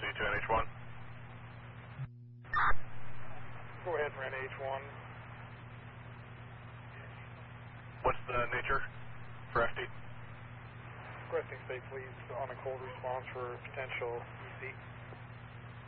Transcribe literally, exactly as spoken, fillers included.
C to N H one. Go ahead for N H one. What's the nature for F D? Requesting state police on a cold response for potential E C.